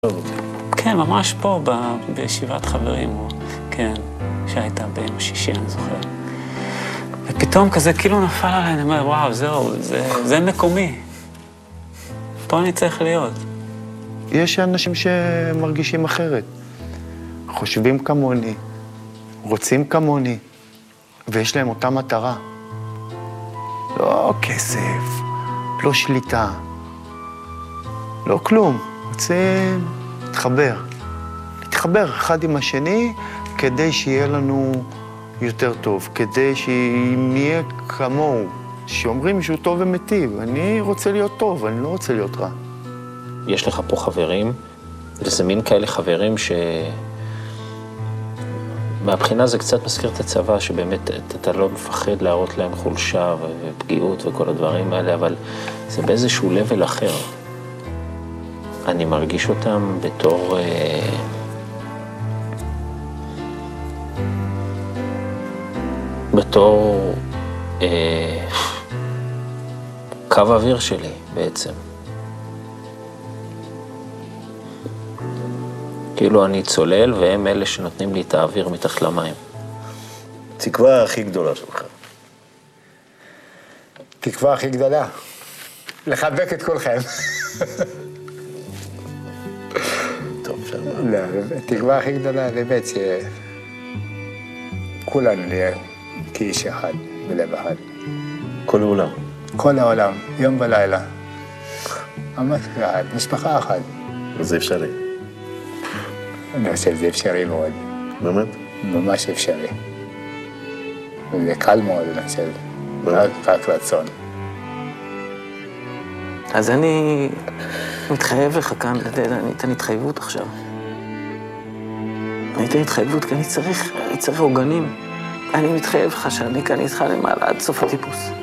כן, ממש פה, בישיבת חברים, כן, שהייתה ביום שישי, אני זוכר. ופתאום כזה כאילו נפל עליי, אני אומר, וואו, זהו, זה מקומי. פה אני צריך להיות. יש אנשים שמרגישים אחרת, חושבים כמוני, רוצים כמוני, ויש להם אותה מטרה. לא כסף, לא שליטה, לא כלום. רוצה להתחבר אחד עם השני כדי שיהיה לנו יותר טוב, כדי שנהיה כמוהו, שאומרים שהוא טוב ומטיב. אני רוצה להיות טוב, אני לא רוצה להיות רע. יש לך פה חברים, וזה מין כאלה חברים מהבחינה זה קצת מזכיר את הצבא, שבאמת אתה לא מפחד להראות להם חולשה ופגיעות וכל הדברים האלה, אבל זה באיזשהו לבל אחר. אני מרגיש אותם בתור קו האוויר שלי בעצם. כאילו אני צולל והם אלה שנותנים לי את האוויר מתחת למים. תקווה הכי גדולה שלך. תקווה הכי גדולה. לחבק את כולכם. טוב, שם. לא, תקווה הכי גדולה באמת שכולנו נהיה כאיש אחד, בלב אחד. כל העולם. כל העולם, יום ולילה. ממש אחד, משפחה אחת. וזה אפשרי. אני חושב שזה אפשרי מאוד. באמת? ממש אפשרי. וזה קל מאוד, אני חושב. רק רצון. אז אני מתחייב לך כאן, אני אתן התחייבות עכשיו. אני אתן התחייבות כי אני צריך עוגנים. אני מתחייב לך שאני כאן איתך למעלה עד סוף הטיפוס.